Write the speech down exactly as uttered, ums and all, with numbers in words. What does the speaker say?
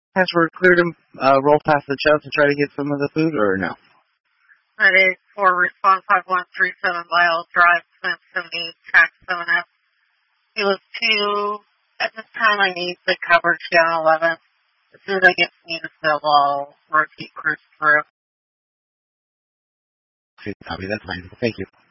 Password cleared him, uh, roll past the chest to try to get some of the food, or no? At eight four, response five one three seven Lyle Drive, Smith seventy-eight, track seven F. He was two, at this time I need the coverage down eleven. As soon as I get to Needville, I'll rotate cruise through. Okay, copy, that's fine. Thank you.